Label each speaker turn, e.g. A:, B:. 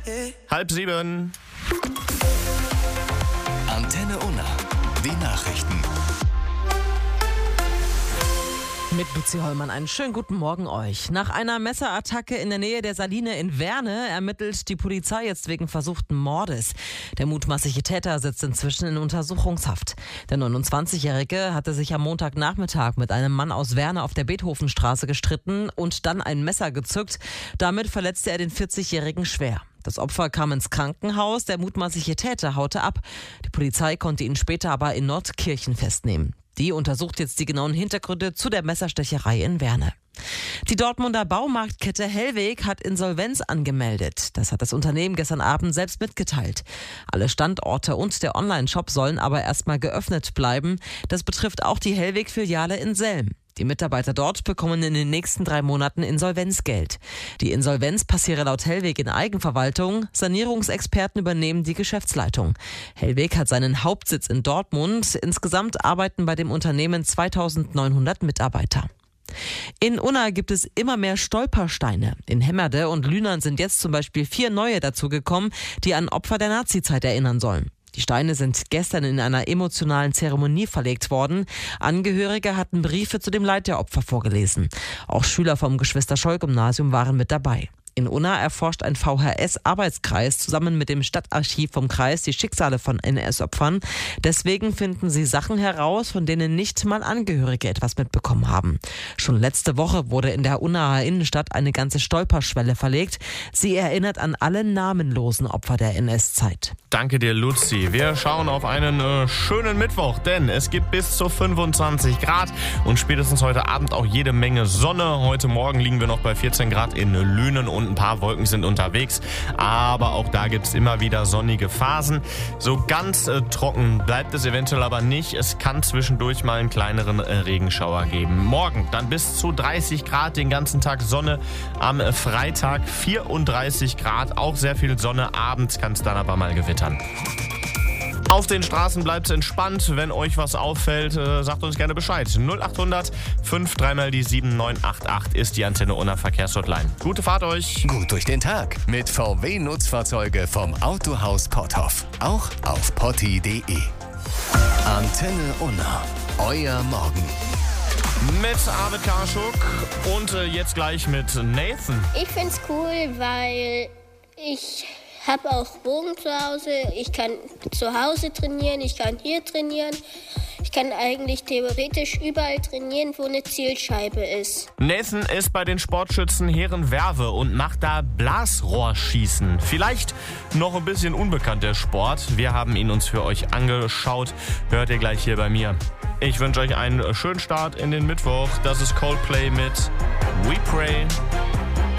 A: 6:30.
B: Antenne Unna. Die Nachrichten.
C: Mit Luzi Hollmann einen schönen guten Morgen euch. Nach einer Messerattacke in der Nähe der Saline in Werne ermittelt die Polizei jetzt wegen versuchten Mordes. Der mutmaßliche Täter sitzt inzwischen in Untersuchungshaft. Der 29-Jährige hatte sich am Montagnachmittag mit einem Mann aus Werne auf der Beethovenstraße gestritten und dann ein Messer gezückt. Damit verletzte er den 40-Jährigen schwer. Das Opfer kam ins Krankenhaus, der mutmaßliche Täter haute ab. Die Polizei konnte ihn später aber in Nordkirchen festnehmen. Die untersucht jetzt die genauen Hintergründe zu der Messerstecherei in Werne. Die Dortmunder Baumarktkette Hellweg hat Insolvenz angemeldet. Das hat das Unternehmen gestern Abend selbst mitgeteilt. Alle Standorte und der Online-Shop sollen aber erstmal geöffnet bleiben. Das betrifft auch die Hellweg-Filiale in Selm. Die Mitarbeiter dort bekommen in den nächsten 3 Monaten Insolvenzgeld. Die Insolvenz passiere laut Hellweg in Eigenverwaltung. Sanierungsexperten übernehmen die Geschäftsleitung. Hellweg hat seinen Hauptsitz in Dortmund. Insgesamt arbeiten bei dem Unternehmen 2900 Mitarbeiter. In Unna gibt es immer mehr Stolpersteine. In Hemmerde und Lünen sind jetzt zum Beispiel 4 neue dazugekommen, die an Opfer der Nazizeit erinnern sollen. Die Steine sind gestern in einer emotionalen Zeremonie verlegt worden. Angehörige hatten Briefe zu dem Leid der Opfer vorgelesen. Auch Schüler vom Geschwister-Scholl-Gymnasium waren mit dabei. In Unna erforscht ein VHS-Arbeitskreis zusammen mit dem Stadtarchiv vom Kreis die Schicksale von NS-Opfern. Deswegen finden sie Sachen heraus, von denen nicht mal Angehörige etwas mitbekommen haben. Schon letzte Woche wurde in der Unnaer Innenstadt eine ganze Stolperschwelle verlegt. Sie erinnert an alle namenlosen Opfer der NS-Zeit.
A: Danke dir, Luzi. Wir schauen auf einen schönen Mittwoch, denn es gibt bis zu 25 Grad und spätestens heute Abend auch jede Menge Sonne. Heute Morgen liegen wir noch bei 14 Grad in Lünen und ein paar Wolken sind unterwegs, aber auch da gibt es immer wieder sonnige Phasen. So ganz trocken bleibt es eventuell aber nicht. Es kann zwischendurch mal einen kleineren Regenschauer geben. Morgen dann bis zu 30 Grad, den ganzen Tag Sonne. Am Freitag 34 Grad, auch sehr viel Sonne. Abends kann es dann aber mal gewittern. Auf den Straßen bleibt es entspannt. Wenn euch was auffällt, sagt uns gerne Bescheid. 0800 53 die 7988 ist die Antenne Unna Verkehrshotline. Gute Fahrt euch.
B: Gut durch den Tag mit VW-Nutzfahrzeuge vom Autohaus Potthoff. Auch auf potti.de. Antenne Unna. Euer Morgen.
A: Mit Arvid Karschuk und jetzt gleich mit Nathan.
D: Ich find's cool, weil ich habe auch Bogen zu Hause. Ich kann zu Hause trainieren, ich kann hier trainieren. Ich kann eigentlich theoretisch überall trainieren, wo eine Zielscheibe ist.
A: Nathan ist bei den Sportschützen Herrenwerve und macht da Blasrohrschießen. Vielleicht noch ein bisschen unbekannt der Sport. Wir haben ihn uns für euch angeschaut. Hört ihr gleich hier bei mir. Ich wünsche euch einen schönen Start in den Mittwoch. Das ist Coldplay mit We Pray.